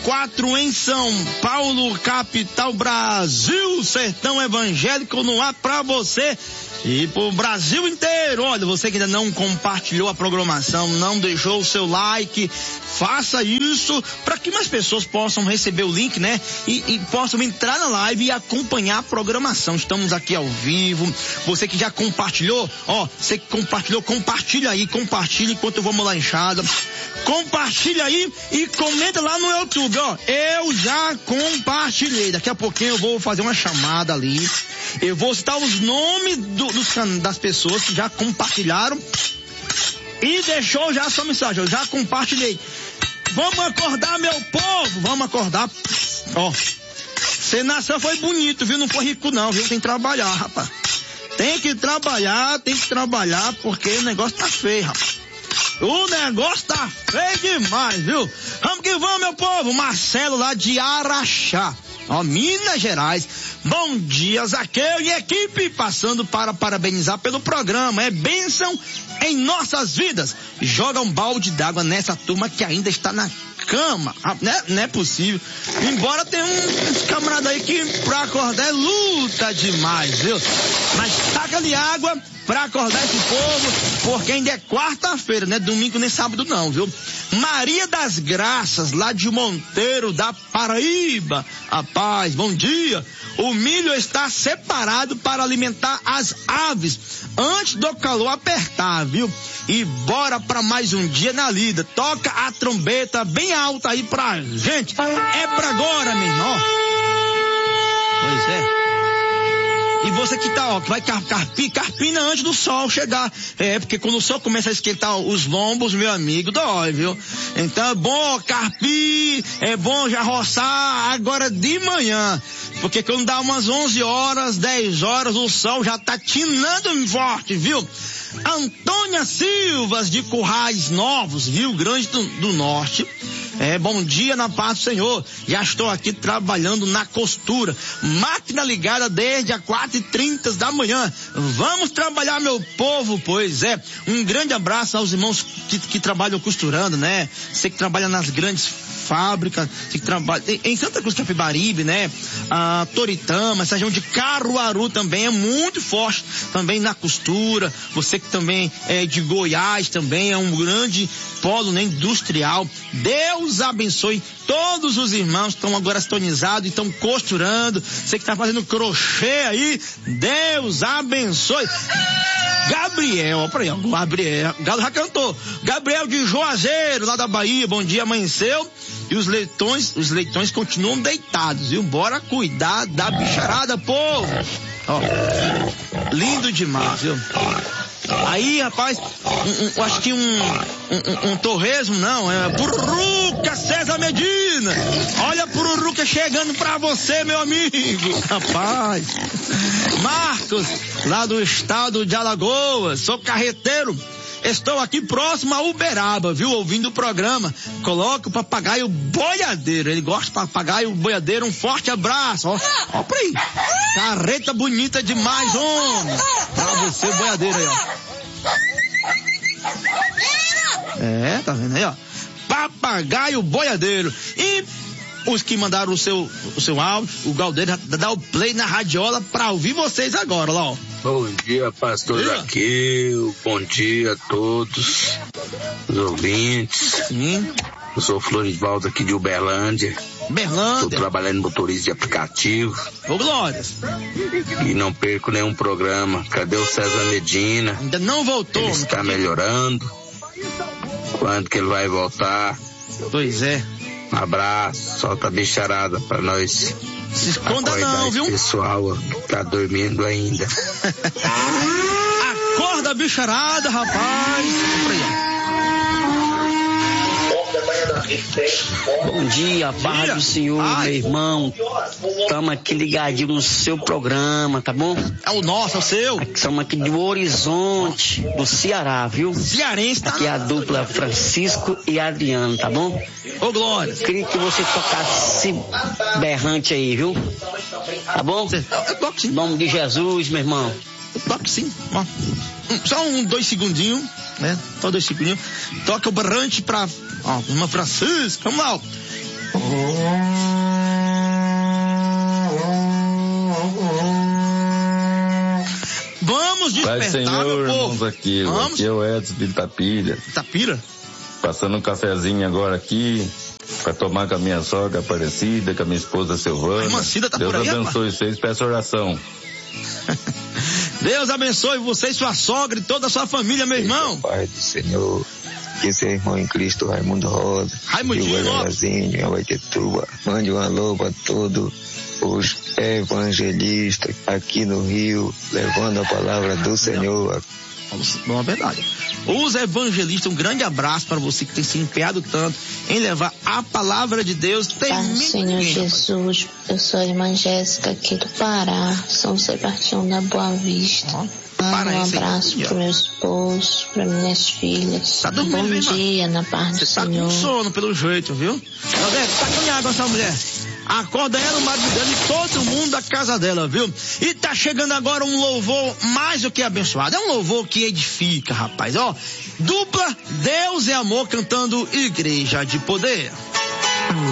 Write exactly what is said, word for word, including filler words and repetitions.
quatro em São Paulo, capital, Brasil, sertão evangélico no ar pra você e pro Brasil inteiro. Olha, você que ainda não compartilhou a programação, não deixou o seu like, faça isso para que mais pessoas possam receber o link, né? E, e possam entrar na live e acompanhar a programação. Estamos aqui ao vivo. Você que já compartilhou, ó, você que compartilhou, compartilha aí, compartilha enquanto eu vou molar enxada. Compartilha aí e comenta lá no YouTube, ó. Eu já compartilhei. Daqui a pouquinho eu vou fazer uma chamada ali. Eu vou citar os nomes do, dos, das pessoas que já compartilharam e deixou já a sua mensagem. Eu já compartilhei. Vamos acordar, meu povo. Vamos acordar. Ó, você nasceu foi bonito, viu? Não foi rico não, viu? Tem que trabalhar, rapaz. Tem que trabalhar, tem que trabalhar, porque o negócio tá feio, rapaz. O negócio tá feio demais, viu? Vamos que vamos, meu povo. Marcelo lá de Araxá, ó, Minas Gerais. Bom dia, Zaqueu e equipe, passando para parabenizar pelo programa. É bênção em nossas vidas. Joga um balde d'água nessa turma que ainda está na cama. Ah, né? Não é possível. Embora tenha um, uns camaradas aí que pra acordar é luta demais, viu? Mas taca-lhe água pra acordar esse povo, porque ainda é quarta-feira, né? Domingo nem sábado não, viu? Maria das Graças, lá de Monteiro, da Paraíba. Rapaz, bom dia. O milho está separado para alimentar as aves antes do calor apertar, viu? E bora pra mais um dia na lida. Toca a trombeta bem alta aí pra gente. É pra agora, meu irmão. Pois é. E você que tá, ó, que vai carpir, carpina antes do sol chegar. É, porque quando o sol começa a esquentar os lombos, meu amigo, dói, viu? Então é bom carpir, é bom já roçar agora de manhã. Porque quando dá umas onze horas, dez horas, o sol já tá tinando forte, viu? Antônia Silvas de Currais Novos, Rio Grande do, do Norte. É, bom dia na paz do Senhor. Já estou aqui trabalhando na costura. Máquina ligada desde as quatro e trinta da manhã. Vamos trabalhar, meu povo. Pois é. Um grande abraço aos irmãos que, que trabalham costurando, né? Você que trabalha nas grandes fábricas, que trabalha em Santa Cruz Capibaribe, né? A Toritama, essa região de Caruaru também é muito forte também na costura. Você que também é de Goiás também é um grande polo, né, industrial. Deus abençoe todos os irmãos que estão agora sintonizados e estão costurando. Você que está fazendo crochê aí, Deus abençoe. Gabriel, ó, pra aí, ó, Gabriel, Galo já cantou. Gabriel de Juazeiro, lá da Bahia, bom dia, amanheceu. E os leitões, os leitões continuam deitados, viu? Bora cuidar da bicharada, povo. Ó, lindo demais, viu? Aí, rapaz, um, um, acho que um, um, um torresmo, não, é Pururuca César Medina. Olha a Pururuca chegando pra você, meu amigo. Rapaz, Marcos, lá do estado de Alagoas, sou carreteiro. Estou aqui próximo a Uberaba, viu? Ouvindo o programa. Coloca o papagaio boiadeiro. Ele gosta de papagaio boiadeiro. Um forte abraço. Ó, ó pra aí. Carreta bonita demais, homem. Pra você, boiadeiro aí, ó. É, tá vendo aí, ó. Papagaio boiadeiro. E os que mandaram o seu, o seu áudio, o Galdeiro dá o play na radiola pra ouvir vocês agora, lá, ó. Bom dia, pastor Zaqueu. Bom dia a todos os ouvintes. Sim. Eu sou Florivaldo aqui de Uberlândia. Uberlândia. Estou trabalhando motorista de aplicativo. Ô, Glórias. E não perco nenhum programa. Cadê o César Medina? Ainda não voltou. Ele está melhorando. Quando que ele vai voltar? Pois é. Um abraço, solta a bicharada pra nós. Se esconda não, viu? Pessoal tá dormindo ainda. Acorda, bicharada, rapaz. Bom dia, paz do Senhor, Ai. meu irmão. Estamos aqui ligadinho no seu programa, tá bom? É o nosso, é o seu. Estamos aqui do Horizonte, do Ceará, viu? Cearense, tá? Aqui é a dupla Francisco e Adriano, tá bom? Ô, Glória. Queria que você tocasse berrante aí, viu? Tá bom? Eu toco sim. Em nome de Jesus, meu irmão. Eu toco sim. Ó, só um, dois segundinhos, né? Só dois segundinhos. Toca o berrante pra, ó, uma Francisco. Vamos lá, ó. Vamos despertar, Pai Senhor, meu povo. irmãos, aqui, Vamos. aqui é o Edson de Itapira. Itapira? Passando um cafezinho agora aqui, para tomar com a minha sogra Aparecida, com a minha esposa Silvana. A Mancida tá Deus por aí, abençoe vocês, peço oração. Deus abençoe você e sua sogra e toda a sua família, meu irmão. Pai do Senhor, que seu irmão em Cristo, Raimundo Rosa, Raimundinho, e o Guarazinho, a Baitetuba, mande um alô para todos os evangelistas aqui no Rio, levando a palavra do Senhor. Bom, é verdade. Os evangelistas, um grande abraço para você que tem se empenhado tanto em levar a palavra de Deus. Tem Pai do Senhor ninguém, Jesus, eu sou a irmã Jéssica aqui do Pará, São Sebastião da Boa Vista. Mando um abraço para meu esposo, para minhas filhas. Tá dormindo, Bom irmã? dia na paz do Você tá Senhor. com sono pelo jeito, viu? Roberto, tá com água essa mulher. Acorda ela, o marido dela e todo mundo da casa dela, viu? E tá chegando agora um louvor mais do que abençoado. É um louvor que edifica, rapaz. Ó, dupla Deus é Amor cantando Igreja de Poder.